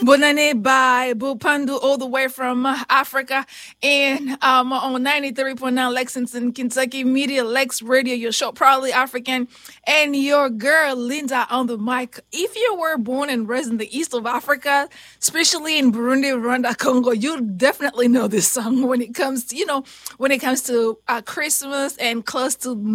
Bonane by Bupandu all the way from Africa and on 93.9 Lexington, Kentucky, Media Lex Radio, your show Proudly African, and your girl Linda on the mic. If you were born and raised in the east of Africa, especially in Burundi, Rwanda, Congo, you definitely know this song when it comes to, when it comes to Christmas and close to